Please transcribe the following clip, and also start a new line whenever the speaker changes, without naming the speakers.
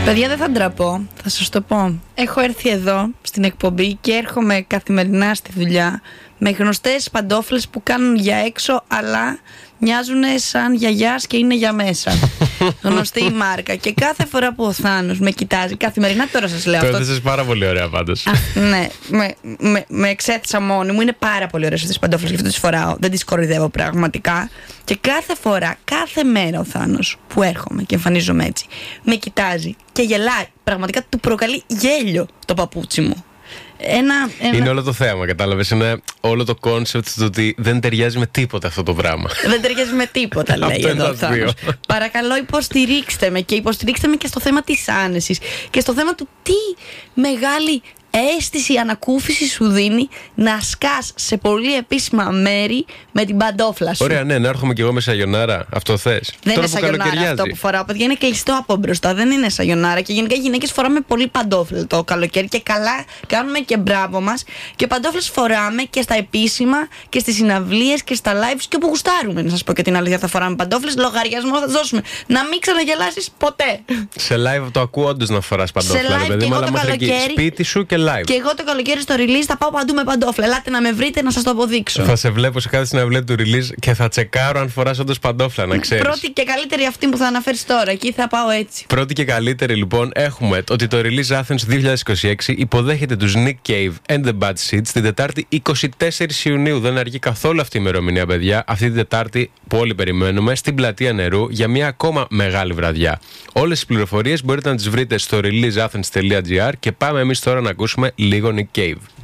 Παιδιά, δεν θα ντραπώ, θα σας το πω. Έχω έρθει εδώ στην εκπομπή και έρχομαι καθημερινά στη δουλειά με γνωστές παντόφλες που κάνουν για έξω, αλλά μοιάζουν σαν γιαγιάς και είναι για μέσα. Γνωστή η μάρκα. Και κάθε φορά που ο Θάνος με κοιτάζει καθημερινά, τώρα σας λέω αυτό.
Το έδεσες πάρα πολύ ωραία πάντως.
Ναι, με εξέθεσα μόνη μου. Είναι πάρα πολύ ωραίες αυτές τις παντόφλες και αυτό τις φοράω. Δεν τις κοροϊδεύω πραγματικά. Και κάθε φορά, κάθε μέρα ο Θάνος που έρχομαι και εμφανίζομαι έτσι, με και γελάει. Πραγματικά του προκαλεί γέλιο το παπούτσι μου.
Είναι όλο το θέμα, κατάλαβες. Είναι όλο το κόνσεπτ του ότι δεν ταιριάζει με τίποτα αυτό το πράγμα.
Δεν ταιριάζει με τίποτα, λέει εδώ ο Θάνος. Παρακαλώ, υποστηρίξτε με και υποστηρίξτε με και στο θέμα της άνεσης και στο θέμα του τι μεγάλη αίσθηση ανακούφιση σου δίνει να σκάς σε πολύ επίσημα μέρη με την παντόφλα σου.
Ωραία, ναι, να έρχομαι κι εγώ με σαγιονάρα. Αυτό θες?
Δεν είναι σαγιονάρα αυτό που φοράω, παιδιά. Είναι κλειστό από μπροστά, δεν είναι σαγιονάρα. Και γενικά οι γυναίκες φοράμε πολύ παντόφλα το καλοκαίρι. Και καλά κάνουμε και μπράβο μας. Και παντόφλες φοράμε και στα επίσημα και στις συναυλίες και στα lives και όπου γουστάρουμε. Να σας πω και την αλήθεια, θα φοράμε παντόφλες. Λογαριασμό θα δώσουμε. Να μην ξαναγελάσεις ποτέ.
Σε live το ακούω όντως να φοράς παντόφλα, παιδί μου, αλλά μέχρι εκεί σπίτι σου και live.
Και εγώ το καλοκαίρι στο release θα πάω παντού με παντόφλα. Ελάτε να με βρείτε να σας το αποδείξω.
Θα σε βλέπω σε κάθε συναυλία του release και θα τσεκάρω αν φοράς όντως παντόφλα, να ξέρεις.
Πρώτη και καλύτερη αυτή που θα αναφέρεις τώρα. Εκεί θα πάω έτσι.
Πρώτη και καλύτερη, λοιπόν, έχουμε ότι το Release Athens 2026 υποδέχεται τους Nick Cave and the Bad Seeds την Τετάρτη 24 Ιουνίου. Δεν αργεί καθόλου αυτή η ημερομηνία, παιδιά. Αυτή την Τετάρτη που όλοι περιμένουμε στην Πλατεία Νερού για μια ακόμα μεγάλη βραδιά. Όλες τις πληροφορίες μπορείτε να τις βρείτε στο releaseathens.gr και πάμε εμείς τώρα να ακούσουμε λίγο Nick Cave.